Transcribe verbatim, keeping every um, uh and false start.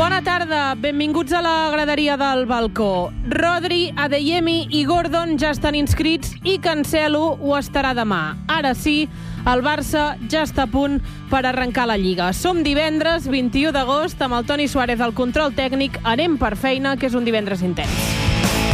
Bona tarda, benvinguts a la graderia del balcó. Rodri, Adeyemi i Gordon ja estan inscrits i Cancelo ho estarà demà. Ara sí, el Barça ja està a punt per arrencar la Lliga. Som divendres vint-i-u d'agost amb el Toni Suárez al control tècnic. Anem per feina, que és un divendres intens.